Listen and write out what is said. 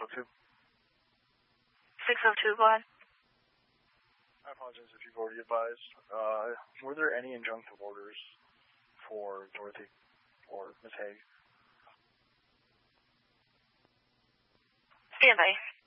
602. 602, go ahead. I apologize if you've already advised. Were there any injunctive orders for Dorothy or Ms. Haig? Stand by.